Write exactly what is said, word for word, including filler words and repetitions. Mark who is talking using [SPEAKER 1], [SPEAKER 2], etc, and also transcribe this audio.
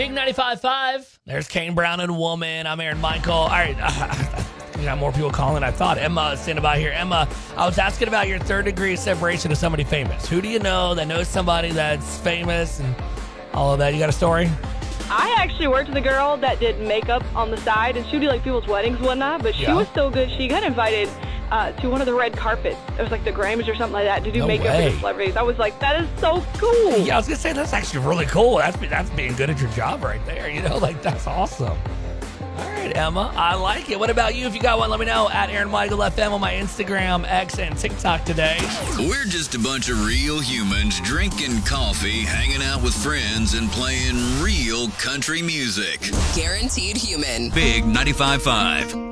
[SPEAKER 1] Big ninety-five point five. There's Kane Brown and Woman. I'm Aaron Michael. All right. Uh, we got more people calling than I thought. Emma is standing by here. Emma, I was asking about your third degree separation of somebody famous. Who do you know that knows somebody that's famous and all of that? You got a story?
[SPEAKER 2] I actually worked with a girl that did makeup on the side, and she would do like people's weddings and whatnot, but she
[SPEAKER 1] Yeah.
[SPEAKER 2] was so good, she got invited uh, to one of the red carpets. It was like the Grammys or something like that to do
[SPEAKER 1] No
[SPEAKER 2] makeup
[SPEAKER 1] way.
[SPEAKER 2] for the celebrities. I was like, that is so cool.
[SPEAKER 1] Yeah, I was going to say, that's actually really cool. That's, that's being good at your job right there. You know, like, that's awesome. All right, Emma, I like it. What about you? If you got one, let me know at Aaron Michael F M on my Instagram, X, and TikTok today.
[SPEAKER 3] We're just a bunch of real humans drinking coffee, hanging out with friends, and playing real country music.
[SPEAKER 4] Guaranteed human.
[SPEAKER 3] Big ninety-five point five.